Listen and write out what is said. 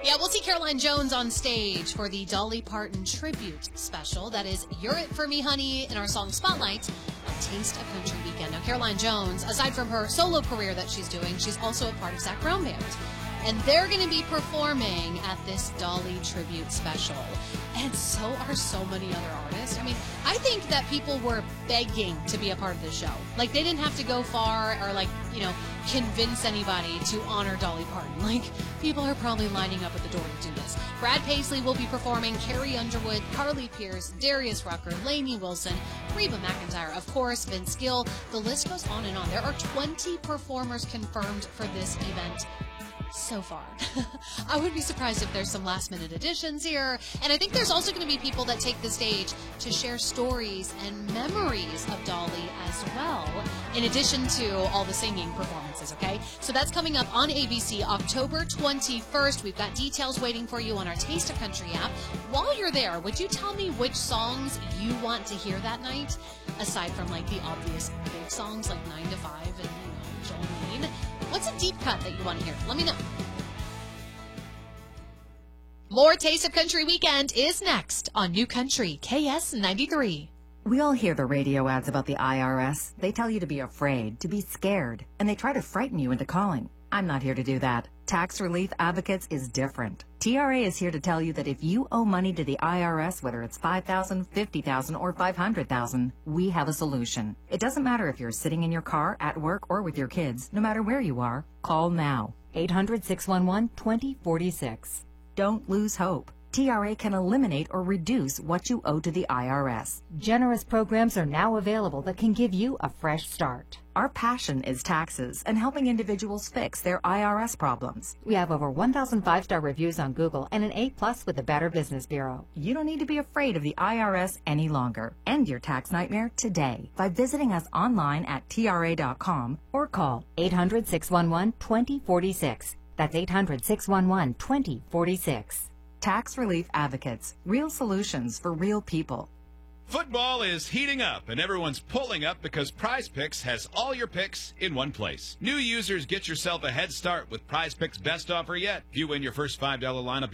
Yeah, we'll see Caroline Jones on stage for the Dolly Parton tribute special. That is You're It For Me, Honey, in our song Spotlight on Taste of Country Weekend. Now, Caroline Jones, aside from her solo career that she's doing, she's also a part of Zac Brown Band. And they're going to be performing at this Dolly tribute special. And so are so many other artists. I mean, I think that people were begging to be a part of this show. Like, they didn't have to go far or, convince anybody to honor Dolly Parton. Like, people are probably lining up at the door to do this. Brad Paisley will be performing, Carrie Underwood, Carly Pearce, Darius Rucker, Lainey Wilson, Reba McEntire, of course, Vince Gill. The list goes on and on. There are 20 performers confirmed for this event so far. I would be surprised if there's some last-minute additions here. And I think there's also going to be people that take the stage to share stories and memories of Dolly as well, in addition to all the singing performances, okay? So that's coming up on ABC October 21st. We've got details waiting for you on our Taste of Country app. While you're there, would you tell me which songs you want to hear that night, aside from, the obvious big songs like 9 to 5 and, Jolene? What's a deep cut that you want to hear? Let me know. More Taste of Country Weekend is next on New Country KS93. We all hear the radio ads about the IRS. They tell you to be afraid, to be scared, and they try to frighten you into calling. I'm not here to do that. Tax Relief Advocates is different. TRA is here to tell you that if you owe money to the IRS, whether it's $5,000, $50,000, or $500,000, we have a solution. It doesn't matter if you're sitting in your car, at work, or with your kids. No matter where you are, call now. 800-611-2046. Don't lose hope. TRA can eliminate or reduce what you owe to the IRS. Generous programs are now available that can give you a fresh start. Our passion is taxes and helping individuals fix their IRS problems. We have over 1,000 5-star reviews on Google and an A+ with the Better Business Bureau. You don't need to be afraid of the IRS any longer. End your tax nightmare today by visiting us online at TRA.com or call 800-611-2046. That's 800-611-2046. Tax Relief Advocates. Real solutions for real people. Football is heating up, and everyone's pulling up because Prize Picks has all your picks in one place. New users, get yourself a head start with Prize Picks' best offer yet. If you win your first $5 lineup,